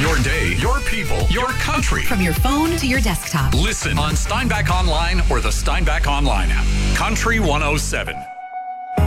Your day, your people, your country. From your phone to your desktop. Listen on Steinbach Online or the Steinbach Online app. Country 107.